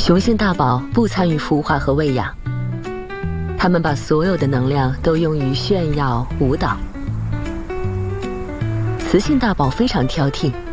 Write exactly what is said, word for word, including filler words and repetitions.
雄性大宝不参与孵化和喂养，它们把所有的能量都用于炫耀、舞蹈。雌性大宝非常挑剔，